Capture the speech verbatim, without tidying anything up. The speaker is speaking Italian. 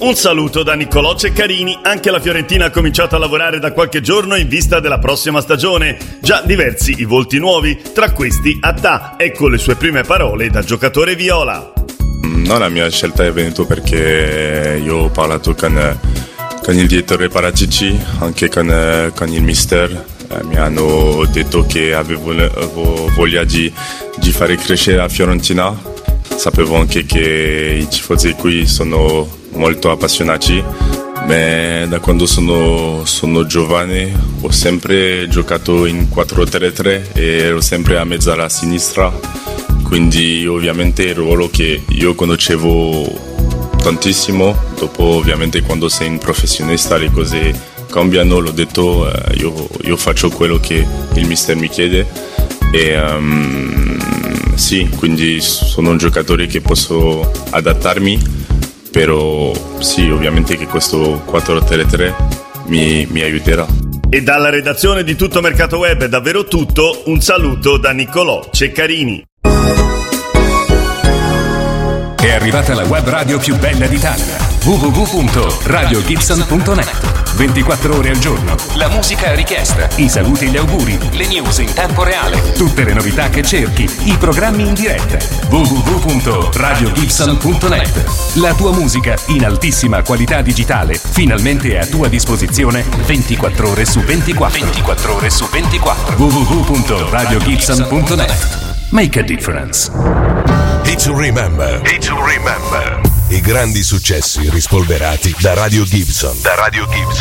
Un saluto da Niccolò Ceccarini. Anche la Fiorentina ha cominciato a lavorare da qualche giorno in vista della prossima stagione. Già diversi i volti nuovi, tra questi Attà. Ecco le sue prime parole da giocatore viola. No, la mia scelta è venuta perché io ho parlato con, con il direttore Paratici, anche con, con il mister. Eh, mi hanno detto che avevo, avevo voglia di, di fare crescere la Fiorentina. Sapevo anche che i tifosi qui sono molto appassionati, ma da quando sono, sono giovane ho sempre giocato in quattro tre tre e ero sempre a mezzala a sinistra, quindi ovviamente il ruolo che io conoscevo tantissimo. Dopo ovviamente quando sei un professionista le cose cambiano, l'ho detto, eh, io, io faccio quello che il mister mi chiede e um, sì, quindi sono un giocatore che posso adattarmi, però sì, ovviamente che questo quattro tre tre mi, mi aiuterà. E dalla redazione di Tutto Mercato Web è davvero tutto, un saluto da Niccolò Ceccarini. È arrivata la web radio più bella d'Italia, w w w punto radio gibson punto net. ventiquattro ore al giorno, la musica a richiesta, i saluti e gli auguri, le news in tempo reale, tutte le novità che cerchi, i programmi in diretta. w w w punto radio gibson punto net. La tua musica in altissima qualità digitale, finalmente a tua disposizione ventiquattro ore su ventiquattro. ventiquattro ore su ventiquattro. w w w punto radio gibson punto net. Make a difference. Hit to remember. Hit to remember. I grandi successi rispolverati da Radio Gibson. Da Radio Gibson.